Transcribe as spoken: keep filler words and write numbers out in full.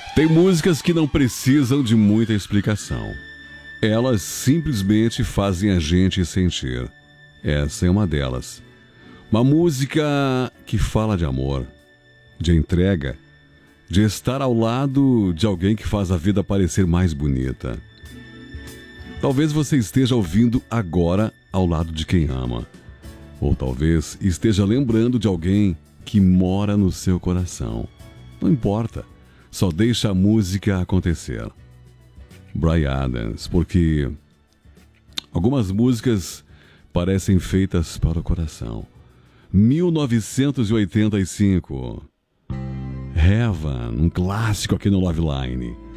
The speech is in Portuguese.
Tem músicas que não precisam de muita explicação. Elas simplesmente fazem a gente sentir. Essa é uma delas. Uma música que fala de amor, de entrega, de estar ao lado de alguém que faz a vida parecer mais bonita. Talvez você esteja ouvindo agora ao lado de quem ama. Ou talvez esteja lembrando de alguém que mora no seu coração. Não importa, só deixa a música acontecer. Bryan Adams, porque algumas músicas parecem feitas para o coração. mil novecentos e oitenta e cinco. Heaven, um clássico aqui no Love Line.